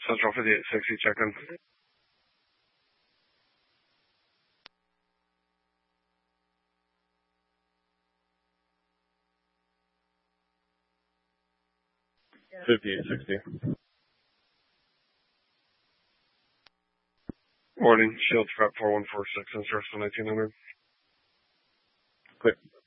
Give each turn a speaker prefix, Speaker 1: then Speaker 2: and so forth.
Speaker 1: Central 5860, check-in. Morning, Shield Prep 4146, Instructional 1900.
Speaker 2: Clear.